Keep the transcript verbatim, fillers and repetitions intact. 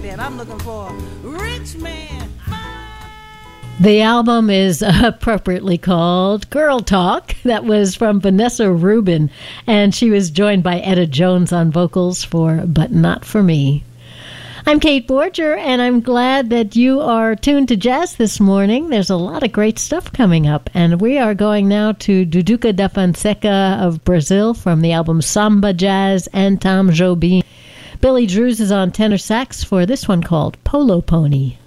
that. I'm looking for a rich man. The album is appropriately called Girl Talk. That was from Vanessa Rubin, and she was joined by Etta Jones on vocals for But Not For Me. I'm Kate Borger, and I'm glad that you are tuned to jazz this morning. There's a lot of great stuff coming up, and we are going now to Duduca da Fonseca of Brazil from the album Samba Jazz and Tom Jobim. Billy Drews is on tenor sax for this one called Polo Pony.